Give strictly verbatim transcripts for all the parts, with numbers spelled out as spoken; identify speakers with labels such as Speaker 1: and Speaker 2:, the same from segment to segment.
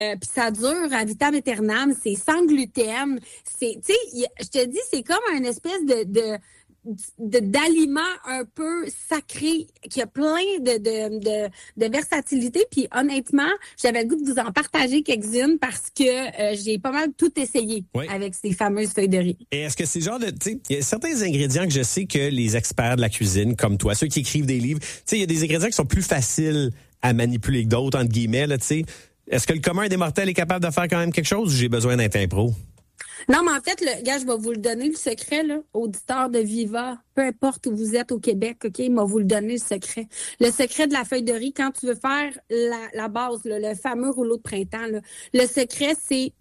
Speaker 1: euh, puis ça dure à vitam aeternam, c'est sans gluten. C'est, tu sais, je te dis, c'est comme une espèce de... de De, d'aliments un peu sacrés, qui a plein de, de, de, de versatilité. Puis honnêtement, j'avais le goût de vous en partager quelques-unes parce que euh, j'ai pas mal tout essayé oui. avec ces fameuses feuilles de riz.
Speaker 2: Et est-ce que c'est genre de... Tu sais, il y a certains ingrédients que je sais que les experts de la cuisine, comme toi, ceux qui écrivent des livres, tu sais, il y a des ingrédients qui sont plus faciles à manipuler que d'autres, entre guillemets, là, tu sais. Est-ce que le commun des mortels est capable de faire quand même quelque chose ou j'ai besoin d'être un pro?
Speaker 1: Non, mais en fait, le gars, je vais vous le donner, le secret, là, auditeur de Viva, peu importe où vous êtes au Québec, OK, il va vous le donner, le secret. Le secret de la feuille de riz, quand tu veux faire la, la base, là, le fameux rouleau de printemps, là, le secret, c'est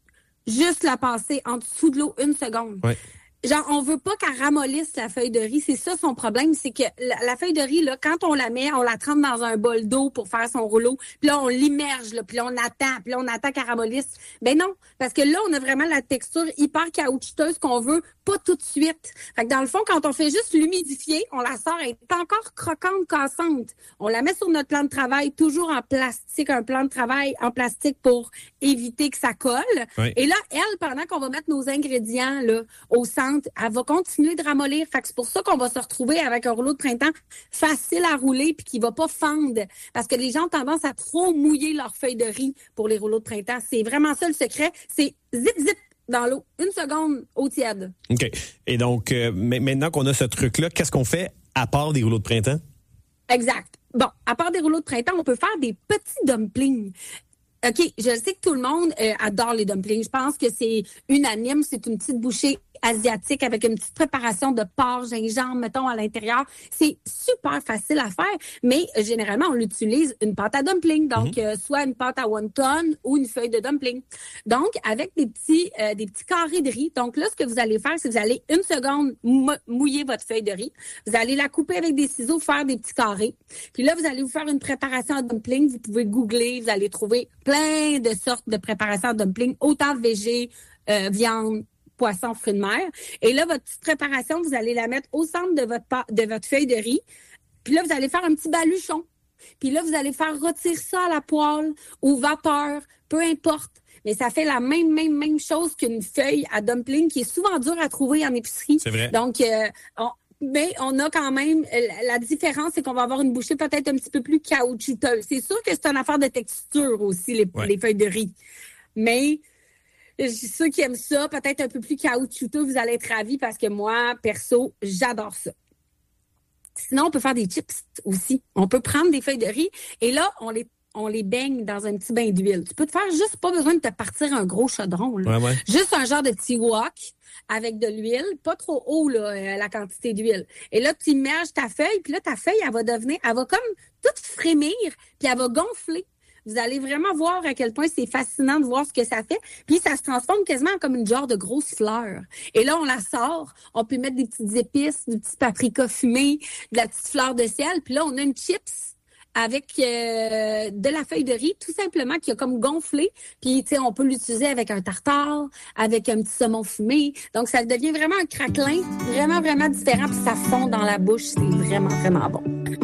Speaker 1: juste la passer en dessous de l'eau une seconde.
Speaker 2: Ouais.
Speaker 1: Genre, on veut pas qu'elle ramollisse la feuille de riz. C'est ça son problème, c'est que la, la feuille de riz, là, quand on la met, on la trempe dans un bol d'eau pour faire son rouleau. Puis là, on l'immerge, là, puis là, on attend, puis là, on attend qu'elle ramollisse. Ben non, parce que là, on a vraiment la texture hyper caoutchouteuse qu'on veut pas tout de suite. Fait que dans le fond, quand on fait juste l'humidifier, on la sort, elle est encore croquante, cassante. On la met sur notre plan de travail, toujours en plastique, un plan de travail en plastique pour éviter que ça colle.
Speaker 2: Oui.
Speaker 1: Et là, elle, pendant qu'on va mettre nos ingrédients là au centre, elle va continuer de ramollir. Fait que c'est pour ça qu'on va se retrouver avec un rouleau de printemps facile à rouler puis qui va pas fendre. Parce que les gens ont tendance à trop mouiller leur feuille de riz pour les rouleaux de printemps. C'est vraiment ça le secret. C'est zip, zip dans l'eau. Une seconde eau tiède.
Speaker 2: OK. Et donc, euh, maintenant qu'on a ce truc-là, qu'est-ce qu'on fait à part des rouleaux de printemps?
Speaker 1: Exact. Bon, à part des rouleaux de printemps, on peut faire des petits dumplings. OK, je sais que tout le monde euh, adore les dumplings. Je pense que c'est unanime. C'est une petite bouchée asiatique avec une petite préparation de porc, gingembre, mettons, à l'intérieur. C'est super facile à faire, mais euh, généralement, on utilise une pâte à dumpling. Donc, mm-hmm. euh, soit une pâte à wonton ou une feuille de dumpling. Donc, avec des petits euh, des petits carrés de riz. Donc là, ce que vous allez faire, c'est que vous allez une seconde mou- mouiller votre feuille de riz. Vous allez la couper avec des ciseaux, faire des petits carrés. Puis là, vous allez vous faire une préparation à dumpling. Vous pouvez googler, vous allez trouver plein de sortes de préparations à dumpling, autant végé, euh, viande, poisson, fruits de mer. Et là, votre petite préparation, vous allez la mettre au centre de votre, pa- de votre feuille de riz. Puis là, vous allez faire un petit baluchon. Puis là, vous allez faire rôtir ça à la poêle ou vapeur, peu importe. Mais ça fait la même, même, même chose qu'une feuille à dumpling qui est souvent dure à trouver en épicerie.
Speaker 2: C'est vrai.
Speaker 1: Donc, euh, on, mais on a quand même, la différence, c'est qu'on va avoir une bouchée peut-être un petit peu plus caoutchouteuse. C'est sûr que c'est une affaire de texture aussi, les, ouais. les feuilles de riz. Mais ceux qui aiment ça, peut-être un peu plus caoutchouteux, vous allez être ravis parce que moi, perso, j'adore ça. Sinon, on peut faire des chips aussi. On peut prendre des feuilles de riz et là, on les on les baigne dans un petit bain d'huile. Tu peux te faire juste pas besoin de te partir un gros chaudron. Là.
Speaker 2: Ouais, ouais.
Speaker 1: Juste un genre de petit wok avec de l'huile, pas trop haut là, la quantité d'huile. Et là, tu immerges ta feuille, puis là, ta feuille, elle va devenir, elle va comme toute frémir, puis elle va gonfler. Vous allez vraiment voir à quel point c'est fascinant de voir ce que ça fait. Puis ça se transforme quasiment comme une genre de grosse fleur. Et là, on la sort. On peut mettre des petites épices, du petit paprika fumé, de la petite fleur de sel. Puis là, on a une chips avec euh, de la feuille de riz, tout simplement, qui a comme gonflé. Puis, tu sais, on peut l'utiliser avec un tartare, avec un petit saumon fumé. Donc, ça devient vraiment un craquelin, vraiment, vraiment différent. Puis ça fond dans la bouche. C'est vraiment, vraiment bon.